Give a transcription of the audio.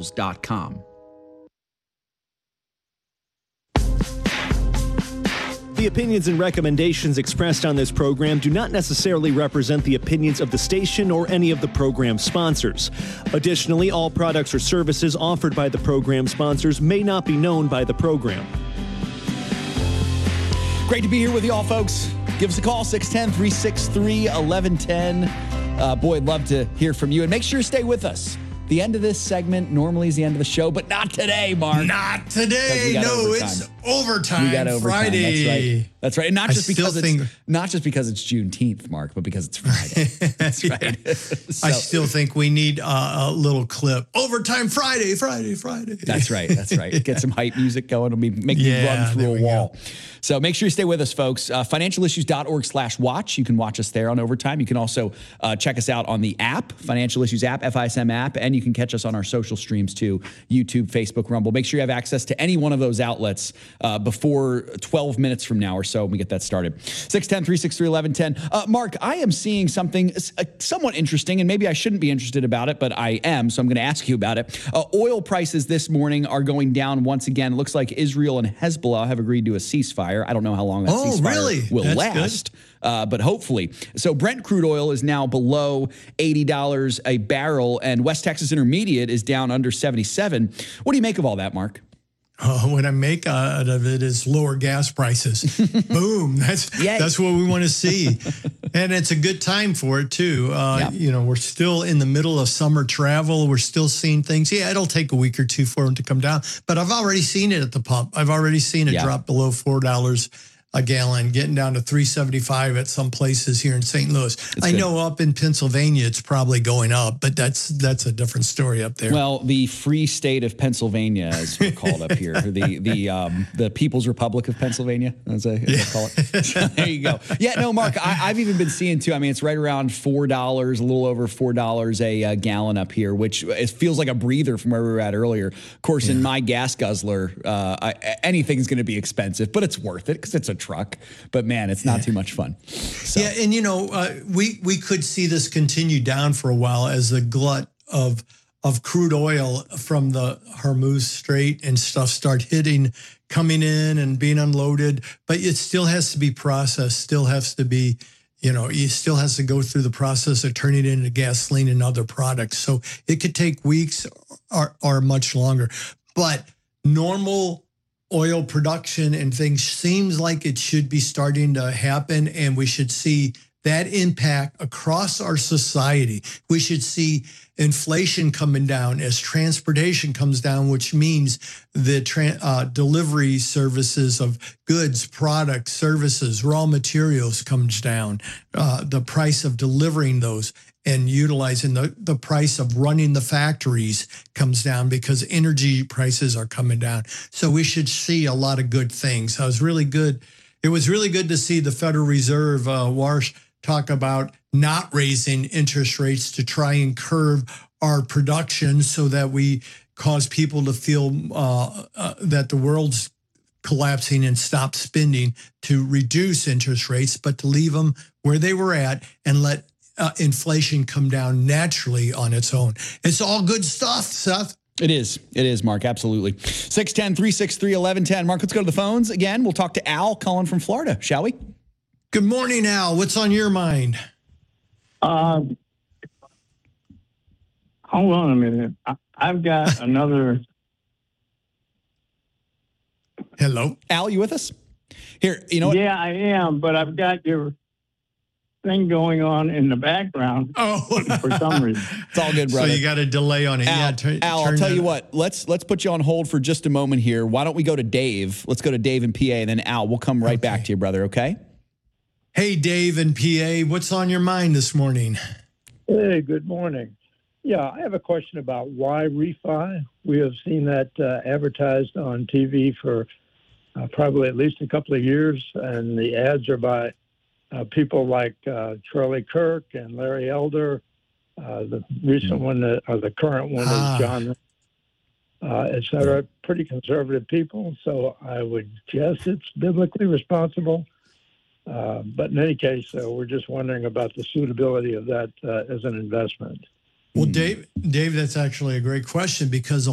financialissues.com. The opinions and recommendations expressed on this program do not necessarily represent the opinions of the station or any of the program sponsors. Additionally, all products or services offered by the program sponsors may not be known by the program. Great to be here with you all, folks. Give us a call, 610-363-1110. Boy, I'd love to hear from you. And make sure you stay with us. The end of this segment normally is the end of the show, but not today, Mark. Not today. No, it's overtime. We got overtime. Friday. That's right. And not just because it's Juneteenth, Mark, but because it's Friday. That's right. I still think we need a little clip. Overtime Friday. That's right. Get some hype music going. It'll make you run through a wall. Go. So make sure you stay with us, folks. Financialissues.org/watch. You can watch us there on Overtime. You can also check us out on the app, Financial Issues app, FISM app, and you can catch us on our social streams too, YouTube, Facebook, Rumble. Make sure you have access to any one of those outlets before 12 minutes from now or so when we get that started. 610-363-1110. Mark, I am seeing something somewhat interesting, and maybe I shouldn't be interested about it, but I am, so I'm going to ask you about it. Oil prices this morning are going down once again. It looks like Israel and Hezbollah have agreed to a ceasefire. I don't know how long that ceasefire will last, but hopefully. So Brent crude oil is now below $80 a barrel, and West Texas Intermediate is down under 77. What do you make of all that, Mark? What I make out of it is lower gas prices. Boom. That's what we want to see. And it's a good time for it, too. You know, we're still in the middle of summer travel. We're still seeing things. Yeah, it'll take a week or two for them to come down. But I've already seen it at the pump. I've already seen it drop below $4 a gallon, getting down to $3.75 at some places here in St. Louis. I know up in Pennsylvania it's probably going up, but that's a different story up there. Well, the free state of Pennsylvania, as we're called up here, the People's Republic of Pennsylvania, as I call it. So there you go. Yeah, no, Mark, I've even been seeing too. I mean, it's right around $4, a little over $4 a gallon up here, which it feels like a breather from where we were at earlier. Of course, in my gas guzzler, anything's going to be expensive, but it's worth it because it's a truck, but man, it's not too much fun. So. Yeah, and you know, we could see this continue down for a while as the glut of crude oil from the Hormuz Strait and stuff start coming in and being unloaded. But it still has to be processed. Still has to be, it still has to go through the process of turning it into gasoline and other products. So it could take weeks or much longer. But normal oil production and things seems like it should be starting to happen, and we should see that impact across our society. We should see inflation coming down as transportation comes down, which means the delivery services of goods, products, services, raw materials comes down. The price of delivering those and utilizing the price of running the factories comes down because energy prices are coming down. So we should see a lot of good things. It was really good to see the Federal Reserve, Warsh, talk about not raising interest rates to try and curb our production so that we cause people to feel that the world's collapsing and stop spending, to reduce interest rates, but to leave them where they were at and let inflation come down naturally on its own. It's all good stuff, Seth. It is, Mark, absolutely. 610-363-1110. Mark, let's go to the phones again. We'll talk to Al calling from Florida, shall we? Good morning, Al. What's on your mind? Hold on a minute. I've got another... Hello? Al, you with us? Here, you know what? Yeah, I am, but I've got your thing going on in the background for some reason. It's all good, brother. So you got a delay on it. Al, I'll tell you what. Let's put you on hold for just a moment here. Why don't we go to Dave? Let's go to Dave in PA, and then Al, we'll come right back to you, brother, okay? Hey, Dave in PA, what's on your mind this morning? Hey, good morning. Yeah, I have a question about why refi. We have seen that advertised on TV for probably at least a couple of years, and the ads are by people like Charlie Kirk and Larry Elder. The recent one, or the current one, is John, et cetera. Pretty conservative people, so I would guess it's biblically responsible. But in any case, we're just wondering about the suitability of that as an investment. Well, Dave, that's actually a great question because